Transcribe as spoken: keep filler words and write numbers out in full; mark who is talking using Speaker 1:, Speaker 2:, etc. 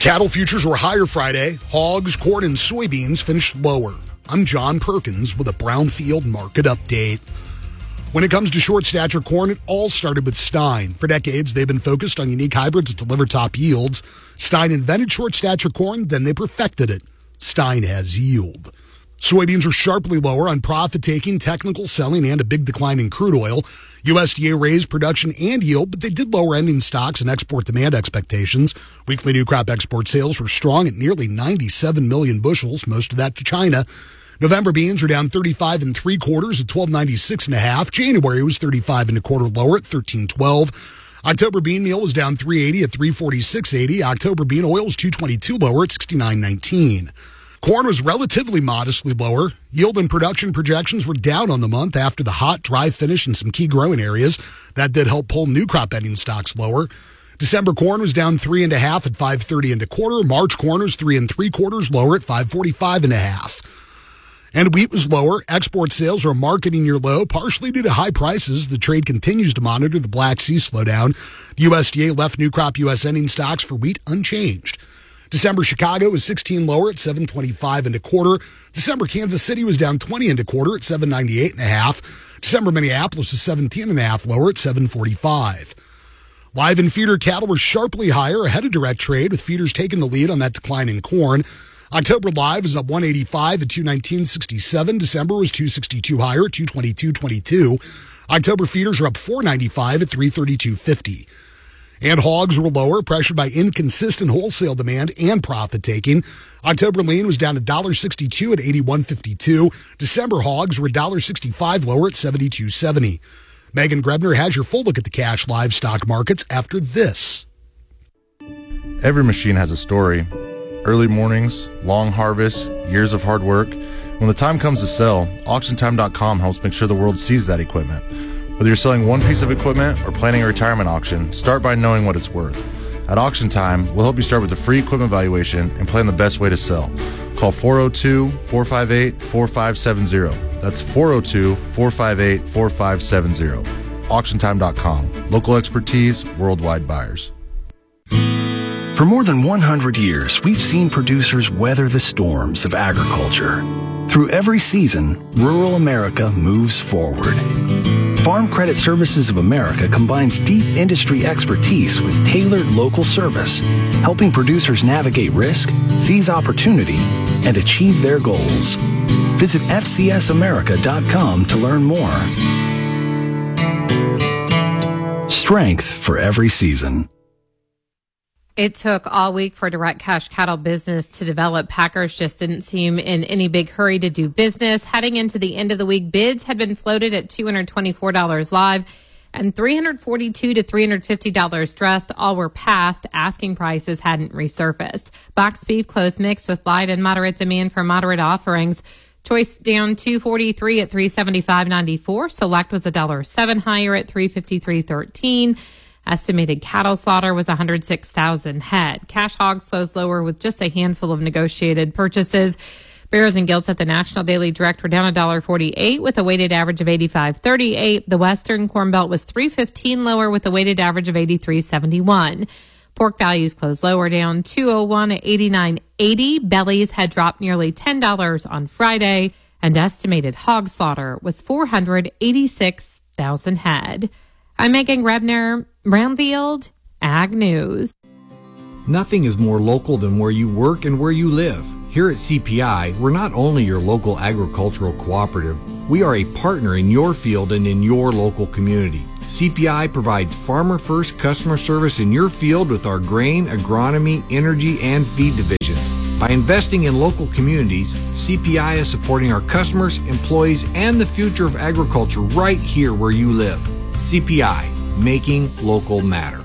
Speaker 1: Cattle futures were higher Friday. Hogs, corn, and soybeans finished lower. I'm John Perkins with a Brownfield market update. When it comes to short stature corn, it all started with Stein. For decades, they've been focused on unique hybrids that deliver top yields. Stein invented short stature corn, then they perfected it. Stein has yield. Soybeans are sharply lower on profit-taking, technical selling, and a big decline in crude oil. U S D A raised production and yield, but they did lower ending stocks and export demand expectations. Weekly new crop export sales were strong at nearly ninety-seven million bushels, most of that to China. November beans are down thirty-five and three quarters at twelve ninety-six and a half. January was thirty-five and a quarter lower at thirteen twelve. October bean meal was down three eighty at three forty-six eighty. October bean oil was two twenty-two lower at sixty-nine nineteen. Corn was relatively modestly lower. Yield and production projections were down on the month after the hot, dry finish in some key growing areas. That did help pull new crop ending stocks lower. December corn was down three and a half at five thirty and a quarter. March corn was three and three quarters lower at five forty-five and a half. And wheat was lower. Export sales are a marketing year low, partially due to high prices. The trade continues to monitor the Black Sea slowdown. The U S D A left new crop U S ending stocks for wheat unchanged. December Chicago was sixteen lower at seven twenty-five and a quarter. December Kansas City was down twenty and a quarter at seven ninety-eight and a half. December Minneapolis was seventeen and a half lower at seven forty-five. Live and feeder cattle were sharply higher ahead of direct trade, with feeders taking the lead on that decline in corn. October live was up one eighty-five at two nineteen sixty-seven. December was two sixty-two higher at two twenty-two twenty-two. October feeders are up four ninety-five at three thirty-two fifty. And hogs were lower, pressured by inconsistent wholesale demand and profit-taking. October lean was down one sixty-two at eighty-one fifty-two. December hogs were one sixty-five lower at seventy-two seventy. Megan Grebner has your full look at the cash livestock markets after this.
Speaker 2: Every machine has a story. Early mornings, long harvests, years of hard work. When the time comes to sell, auction time dot com helps make sure the world sees that equipment. Whether you're selling one piece of equipment or planning a retirement auction, start by knowing what it's worth. At Auction Time, we'll help you start with a free equipment valuation and plan the best way to sell. Call four oh two, four five eight, four five seven zero. That's four oh two, four five eight, four five seven zero. auction time dot com. Local expertise, worldwide buyers.
Speaker 3: For more than one hundred years, we've seen producers weather the storms of agriculture. Through every season, rural America moves forward. Farm Credit Services of America combines deep industry expertise with tailored local service, helping producers navigate risk, seize opportunity, and achieve their goals. Visit F C S America dot com to learn more. Strength for every season.
Speaker 4: It took all week for direct cash cattle business to develop. Packers just didn't seem in any big hurry to do business. Heading into the end of the week, bids had been floated at two hundred twenty-four dollars live and three hundred forty-two to three hundred fifty dollars dressed. All were passed. Asking prices hadn't resurfaced. Box beef closed mixed with light and moderate demand for moderate offerings. Choice down two forty-three at three seventy-five ninety-four. Select was a dollar seven higher at three fifty-three thirteen. Estimated cattle slaughter was one hundred six thousand head. Cash hogs closed lower with just a handful of negotiated purchases. Barrows and Gilts at the National Daily Direct were down one dollar forty-eight with a weighted average of eighty-five thirty-eight. The Western Corn Belt was three fifteen lower with a weighted average of eighty-three seventy-one. Pork values closed lower, down two oh one at eighty-nine eighty. Bellies had dropped nearly ten dollars on Friday, and estimated hog slaughter was four hundred eighty-six thousand head. I'm Megan Grebner, Brownfield Ag News.
Speaker 5: Nothing is more local than where you work and where you live. Here at C P I, we're not only your local agricultural cooperative, we are a partner in your field and in your local community. C P I provides farmer-first customer service in your field with our grain, agronomy, energy, and feed division. By investing in local communities, C P I is supporting our customers, employees, and the future of agriculture right here where you live. C P I, making local matter.